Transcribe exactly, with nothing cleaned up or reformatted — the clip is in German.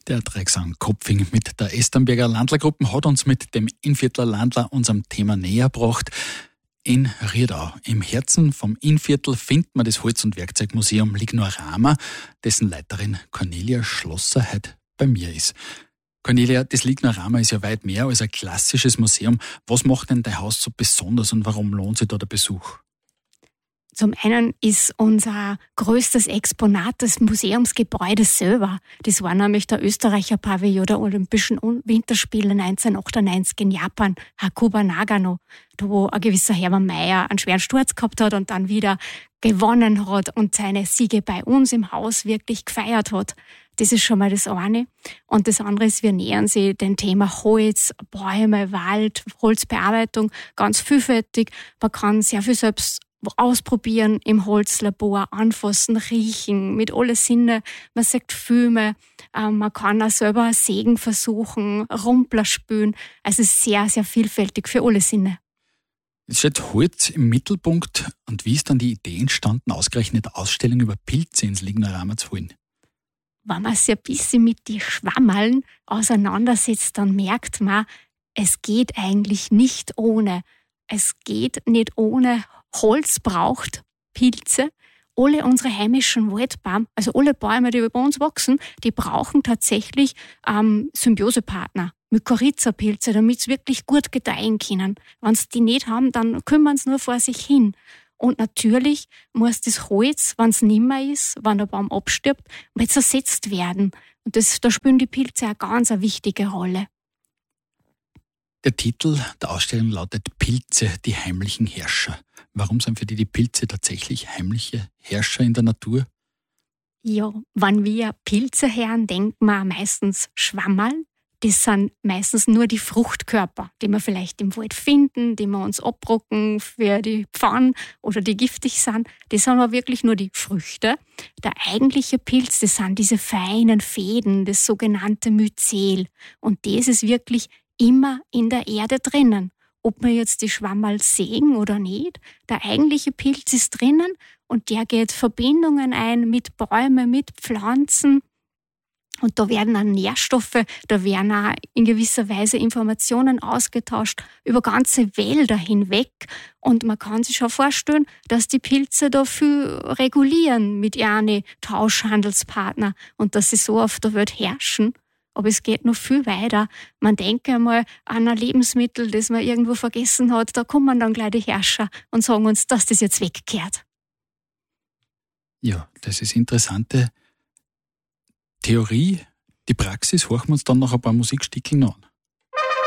Der Drecksang Kopfing mit der Esternberger Landlergruppe hat uns mit dem Innviertler Landler unserem Thema näher gebracht. In Riedau, im Herzen vom Innviertel, findet man das Holz- und Werkzeugmuseum Lignorama, dessen Leiterin Cornelia Schlosser heute bei mir ist. Cornelia, das Lignorama ist ja weit mehr als ein klassisches Museum. Was macht denn dein Haus so besonders und warum lohnt sich da der Besuch? Zum einen ist unser größtes Exponat das Museumsgebäude selber. Das war nämlich der Österreicher Pavillon der Olympischen Winterspiele neunzehnhundertachtundneunzig in Japan, Hakuba Nagano, da wo ein gewisser Hermann Mayer einen schweren Sturz gehabt hat und dann wieder gewonnen hat und seine Siege bei uns im Haus wirklich gefeiert hat. Das ist schon mal das eine. Und das andere ist, wir nähern sich dem Thema Holz, Bäume, Wald, Holzbearbeitung ganz vielfältig. Man kann sehr viel selbst ausprobieren im Holzlabor, anfassen, riechen, mit alle Sinne. Man sieht Filme, äh, man kann auch selber Sägen versuchen, Rumpler spülen. Also sehr, sehr vielfältig für alle Sinne. Es steht Holz im Mittelpunkt. Und wie ist dann die Idee entstanden, ausgerechnet eine Ausstellung über Pilze ins Lignorama zu holen? Wenn man sich ein bisschen mit den Schwammerln auseinandersetzt, dann merkt man, es geht eigentlich nicht ohne. Es geht nicht ohne Holz braucht Pilze. Alle unsere heimischen Waldbäume, also alle Bäume, die bei uns wachsen, die brauchen tatsächlich ähm, Symbiosepartner, Mykorrhiza-Pilze, damit sie wirklich gut gedeihen können. Wenn sie die nicht haben, dann kümmern sie nur vor sich hin. Und natürlich muss das Holz, wenn es nimmer ist, wenn der Baum abstirbt, mal zersetzt werden. Und das, da spielen die Pilze eine ganz eine wichtige Rolle. Der Titel der Ausstellung lautet Pilze, die heimlichen Herrscher. Warum sind für die die Pilze tatsächlich heimliche Herrscher in der Natur? Ja, wenn wir Pilze hören, denken wir meistens Schwammerl. Das sind meistens nur die Fruchtkörper, die wir vielleicht im Wald finden, die wir uns abrocken für die Pfannen oder die giftig sind. Das sind aber wirklich nur die Früchte. Der eigentliche Pilz, das sind diese feinen Fäden, das sogenannte Myzel. Und das ist wirklich immer in der Erde drinnen. Ob wir jetzt die Schwammerl sägen oder nicht, der eigentliche Pilz ist drinnen und der geht Verbindungen ein mit Bäumen, mit Pflanzen. Und da werden auch Nährstoffe, da werden auch in gewisser Weise Informationen ausgetauscht über ganze Wälder hinweg. Und man kann sich schon vorstellen, dass die Pilze da viel regulieren mit ihren Tauschhandelspartnern und dass sie so auf der Welt herrschen. Aber es geht noch viel weiter. Man denke einmal an ein Lebensmittel, das man irgendwo vergessen hat. Da kommen dann gleich die Herrscher und sagen uns, dass das jetzt weggekehrt. Ja, das ist interessante Theorie. Die Praxis horchen wir uns dann noch ein paar Musikstückchen an.